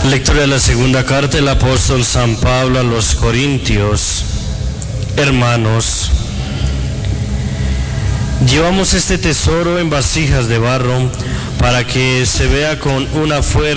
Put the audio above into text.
Lectura de la segunda carta del apóstol San Pablo a los Corintios. Hermanos, llevamos este tesoro en vasijas de barro para que se vea con una fuerza